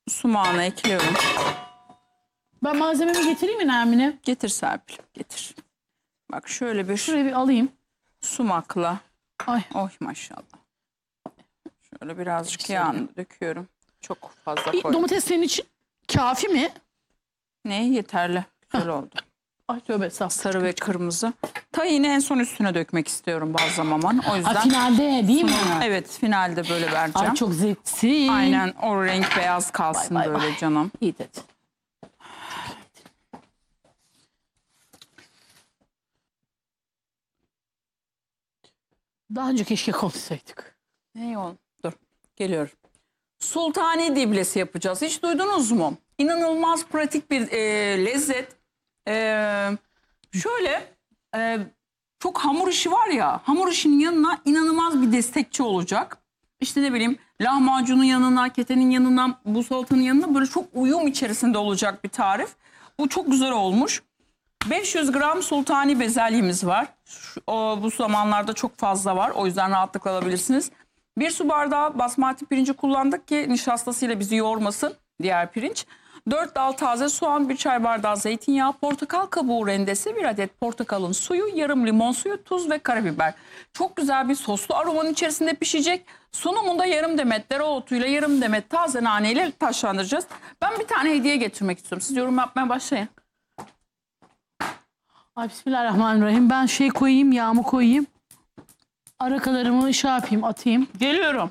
sumağını ekliyorum. Ben malzememi getireyim mi Nermin'e? Getir Serpil, getir. Bak şöyle bir Şuraya bir alayım. sumakla. Ay. Oh maşallah. Şöyle birazcık yağını döküyorum. Çok fazla Bir koy. domates senin için kafi mi? Ne? Yeterli. Güzel oldu. Ay tövbe estağfurullah. Sarı ve kırmızı. Tahini en son üstüne dökmek istiyorum bazlamaman. O yüzden. Ha, finalde değil mi? Evet, finalde böyle vereceğim. Ay çok zevkli. Aynen, o renk beyaz kalsın Vay, vay, böyle vay. canım. İyi dedi. Daha önce keşke konuşsaydık. Ne o? Dur, geliyorum. Sultani diblesi yapacağız. Hiç duydunuz mu? İnanılmaz pratik bir lezzet. Şöyle çok hamur işi var ya, hamur işinin yanına inanılmaz bir destekçi olacak. İşte ne bileyim, lahmacunun yanına, ketenin yanına, bu salatanın yanına böyle çok uyum içerisinde olacak bir tarif. Bu çok güzel olmuş. 500 gram sultani bezelyemiz var. Bu zamanlarda çok fazla var. O yüzden rahatlıkla alabilirsiniz. 1 su bardağı basmati pirinci kullandık ki nişastasıyla bizi yormasın diğer pirinç. 4 dal taze soğan, 1 çay bardağı zeytinyağı, portakal kabuğu rendesi, 1 adet portakalın suyu, yarım limon suyu, tuz ve karabiber. Çok güzel bir soslu aromanın içerisinde pişecek. Sunumunda yarım demet dereotuyla, yarım demet taze naneyle taşlandıracağız. Ben bir tane hediye getirmek istiyorum. Siz yorum yapmaya başlayın. Ay bismillahirrahmanirrahim. Ben şey koyayım, yağımı koyayım. Arakalarımı şey yapayım, atayım. Geliyorum.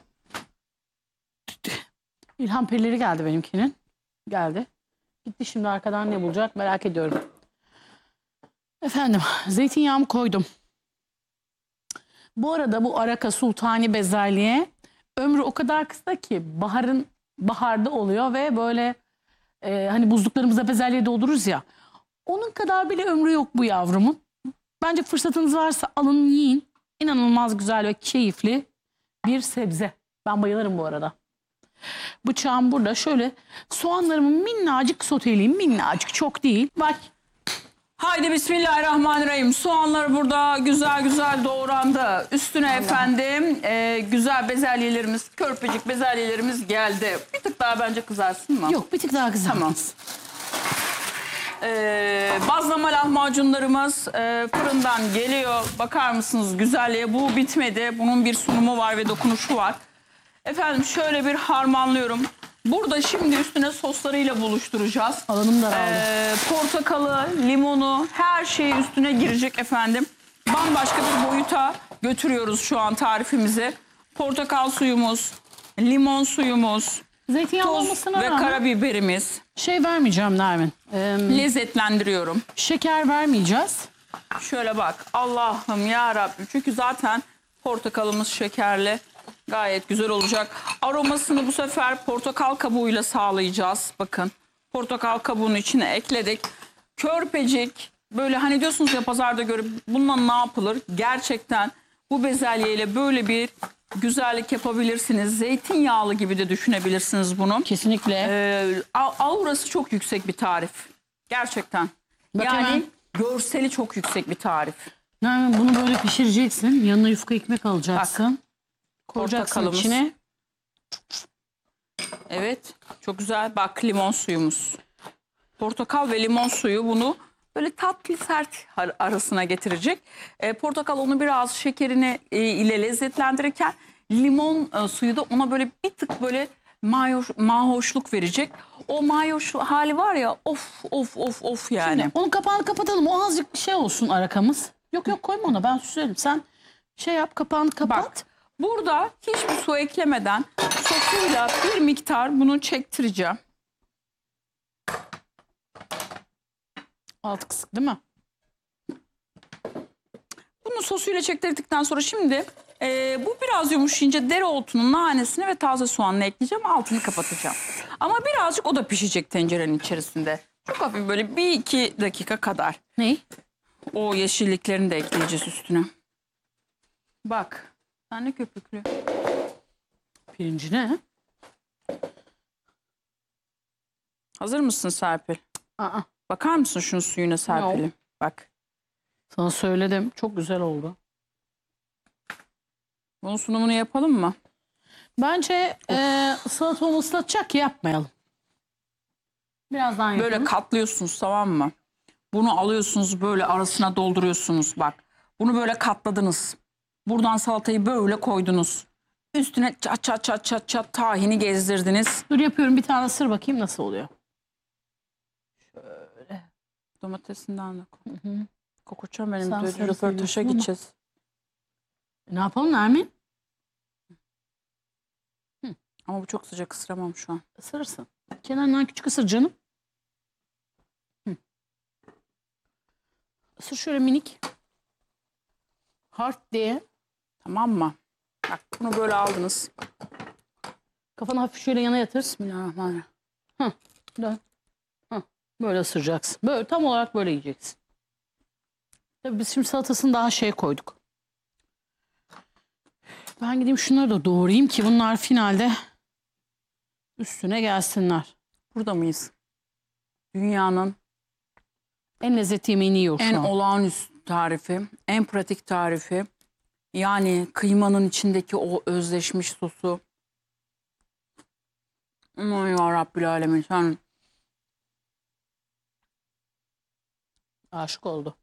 İlham perileri geldi benimkinin. Geldi. Gitti, şimdi arkadan ne bulacak merak ediyorum. Efendim, zeytinyağımı koydum. Bu arada bu araka sultani bezelyeye ömrü o kadar kısa ki baharda oluyor ve böyle hani buzluklarımıza bezelye doldururuz ya. Onun kadar bile ömrü yok bu yavrumun. Bence fırsatınız varsa alın yiyin. İnanılmaz güzel ve keyifli bir sebze. Ben bayılırım bu arada. Bıçağım burada. Şöyle soğanlarımı minnacık soteleyeyim. Minnacık, çok değil. Bak. Haydi bismillahirrahmanirrahim. Soğanlar burada güzel güzel doğrandı. Üstüne efendim güzel bezelyelerimiz, körpecik bezelyelerimiz geldi. Bir tık daha bence kızarsın mı? Yok, bir tık daha kızartın. Tamam. Bazlama lahmacunlarımız fırından geliyor. Bakar mısınız güzelliğe? Bu bitmedi. Bunun bir sunumu var ve dokunuşu var. Efendim şöyle bir harmanlıyorum. Burada şimdi üstüne soslarıyla buluşturacağız. Alanım daraldı. Portakalı, limonu, her şey üstüne girecek efendim. Bambaşka bir boyuta götürüyoruz şu an tarifimizi. Portakal suyumuz, limon suyumuz, Zeytinyağı tuz olmasına ve rağmen karabiberimiz. şey vermeyeceğim Nermin. Lezzetlendiriyorum. Şeker vermeyeceğiz. Şöyle bak, Allah'ım ya Rabbim. Çünkü zaten portakalımız şekerli. Gayet güzel olacak. Aromasını bu sefer portakal kabuğuyla sağlayacağız. Bakın, portakal kabuğunu içine ekledik. Körpecik, böyle hani diyorsunuz ya pazarda görüp bununla ne yapılır? Gerçekten bu bezelyeyle böyle bir güzellik yapabilirsiniz. Zeytinyağlı gibi de düşünebilirsiniz bunu. Kesinlikle. Aurası çok yüksek bir tarif. Gerçekten. Bak yani hemen. görseli çok yüksek bir tarif. Nermin, bunu böyle pişireceksin. Yanına yufka ekmek alacaksın. Koyacaksın Portakalımız. içine. Evet, çok güzel. Bak, limon suyumuz. Portakal ve limon suyu bunu böyle tatlı sert arasına getirecek. Portakal onu biraz şekerini ile lezzetlendirirken limon suyu da ona böyle bir tık böyle mahoşluk verecek. O mahoş hali var ya, of of of of yani. Şimdi onun kapağını kapatalım. O azıcık şey olsun arakamız. Yok yok, koyma ona, ben süzerim. Sen şey yap, kapağını kapat. Bak, burada hiçbir su eklemeden sosuyla bir miktar bunu çektireceğim. Altı kısık değil mi? Bunu sosuyla çektirdikten sonra şimdi bu biraz yumuşayınca dereotunun nanesini ve taze soğanını ekleyeceğim. Altını kapatacağım. Ama birazcık o da pişecek tencerenin içerisinde. Çok hafif, böyle 1-2 dakika kadar. Ney? O yeşilliklerini de ekleyeceğiz üstüne. Bak. Sen ne köpüklü. Pirinci ne? Hazır mısın Serpil? Aa, Bakar mısın şunun suyuna Serpil'im? Bak. sana söyledim. Çok güzel oldu. Bunun sunumunu yapalım mı? Bence salatamı ıslatacak, yapmayalım. Birazdan yapalım. Böyle katlıyorsunuz, tamam mı? Bunu alıyorsunuz, böyle arasına dolduruyorsunuz bak. Bunu böyle katladınız. Buradan salatayı böyle koydunuz. Üstüne çat çat çat çat çat tahini gezdirdiniz. Dur yapıyorum, bir tane ısır bakayım nasıl oluyor. Domatesinden de koy. Kokoçam benim. Sen de sarı röportaja seviyorsun ama. gideceğiz. Ne yapalım Nermin? Ama bu çok sıcak, ısıramam şu an. Isırırsın. Kenarından küçük ısır canım. Isır şöyle minik. Hard diye. Tamam mı? Bak bunu böyle aldınız. Kafanı hafif şöyle yana yatır. Bismillahirrahmanirrahim. Dön. Böyle ısıracaksın. Böyle tam olarak böyle yiyeceksin. Tabii biz şimdi salatasını daha şey koyduk. Ben gideyim şunları da doğrayayım ki bunlar finalde üstüne gelsinler. Burada mıyız? Dünyanın En lezzetli yemeğini yiyor şu en an. olağanüstü tarifi, en pratik tarifi. Yani kıymanın içindeki o özleşmiş sosu. Aman ya Rabbil Alemin, sen Aşık oldu.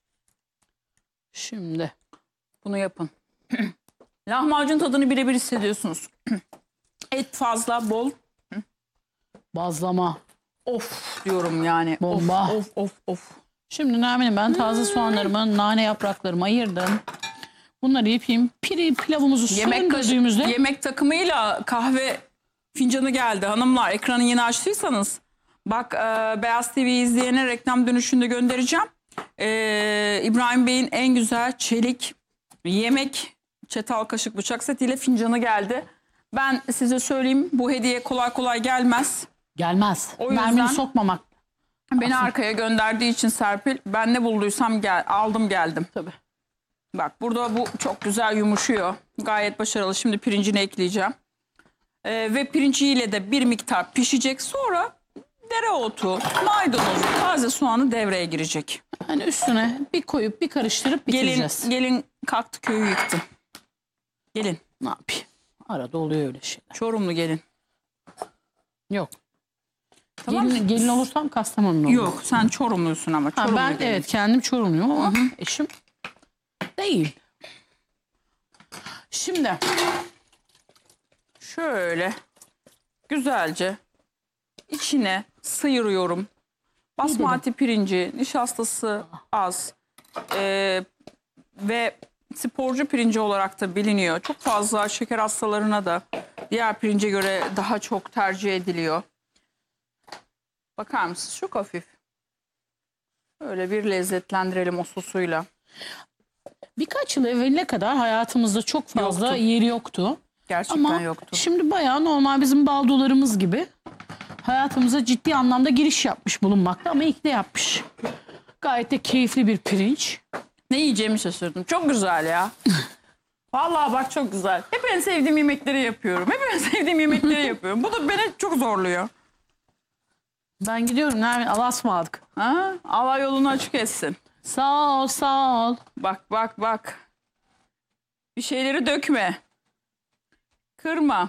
Şimdi bunu yapın. Lahmacun tadını birebir hissediyorsunuz. Et fazla, bol. bazlama. Of diyorum yani. Bomba. Of. Şimdi Nermin'im ben taze soğanlarımı, nane yapraklarımı ayırdım. Bunları yapayım. Pilavımızı söndürdüğümüzde Yemek takımıyla kahve fincanı geldi hanımlar. Ekranı yeni açtıysanız bak, Beyaz TV'yi izleyene reklam dönüşünde göndereceğim. İbrahim Bey'in en güzel çelik yemek çatal kaşık bıçak setiyle fincanı geldi. Ben size söyleyeyim, bu hediye kolay kolay gelmez. gelmez. O yüzden- Nermin'i sokmamak. Beni arkaya gönderdiği için Serpil, ben ne bulduysam aldım geldim. Tabii. Bak burada bu çok güzel yumuşuyor. Gayet başarılı. Şimdi pirincini ekleyeceğim. Ve pirinciyle de bir miktar pişecek. Sonra dereotu, maydanoz, taze soğanı devreye girecek. Hani üstüne bir koyup bir karıştırıp bitireceğiz. Gelin kalktı, köyü yıktı. Gelin. Ne yapayım? Arada oluyor öyle şeyler. Çorumlu gelin. Yok. Tamam. Gelin olursam Kastamonu'lu olurum. Yok, sen Çorumlusun ama. Ha, Çorumlu ben gelin. evet kendim Çorumluyum ama eşim değil. Şimdi Şöyle güzelce içine sıyırıyorum. Basmati pirinci, nişastası az ve sporcu pirinci olarak da biliniyor. Çok fazla şeker hastalarına da diğer pirince göre daha çok tercih ediliyor. Bakar mısınız? Çok hafif. Öyle bir lezzetlendirelim o sosuyla. birkaç yıl evveline kadar hayatımızda çok fazla Yoktu. yeri yoktu. Gerçekten Ama yoktu. şimdi bayağı normal bizim baldolarımız gibi hayatımıza ciddi anlamda giriş yapmış bulunmakta ama ilk de yapmış. Gayet de keyifli bir pirinç. Ne yiyeceğimi şaşırdım. Çok güzel ya. Vallahi bak çok güzel. Hep en sevdiğim yemekleri yapıyorum. Hep en sevdiğim yemekleri yapıyorum. Bu da beni çok zorluyor. Ben gidiyorum Nermin, Allah'a ısmarladık. Ha? Allah yolunu açık etsin. Sağ ol, sağ ol. Bak. Bir şeyleri dökme. Kırma.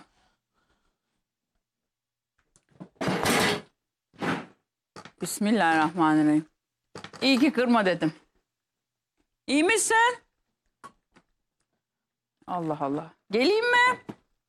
Bismillahirrahmanirrahim. İyi ki kırma dedim. İyi misin? Allah Allah. Geleyim mi?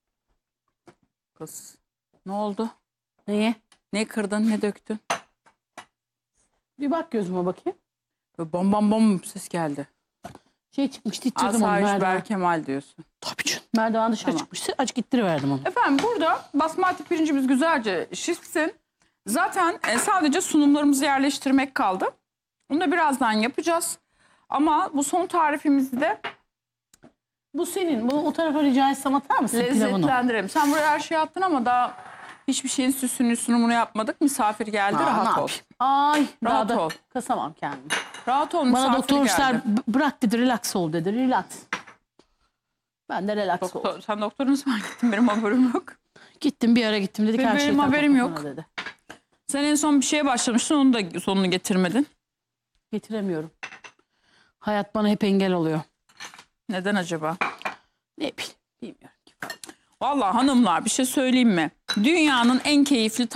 Kız. Ne oldu? Neyi? Ne kırdın, ne döktün? Bir bak gözüme bakayım. Böyle bom bom bom ses geldi. Şey çıkmıştı, ittirdim onu Asayiş merdiven. Berkemal diyorsun. Tabii canım. Merdiven dışarı Tamam. çıkmıştı. Azıcık ittiriverdim onu. Efendim burada basmati pirincimiz güzelce şişsin. Zaten sadece sunumlarımızı yerleştirmek kaldı. Onu da birazdan yapacağız. Ama bu son tarifimizi de Bu senin. Bunu o tarafa rica etsem atar mısın pilavını? lezzetlendirelim. Sen buraya her şeyi attın ama daha hiçbir şeyin süsünü, sunumunu yapmadık. Misafir geldi, Aa, ne rahat ol. yapayım? Ay, Rahat daha da ol. kasamam kendimi. Rahat ol, Bana misafir doktor geldi. bırak dedi, relax ol dedi. Relax. Ben de relax oldum. Doktor, sen doktorun ismine gittin, benim haberim yok. Gittim bir ara gittim dedik Benim her şeyi takma haberim kafana yok. dedi. Sen en son bir şeye başlamıştın, onu da sonunu getirmedin. Getiremiyorum. Hayat bana hep engel oluyor. Neden acaba? Ne bileyim, bilmiyorum ki. Vallahi hanımlar bir şey söyleyeyim mi? Dünyanın en keyifli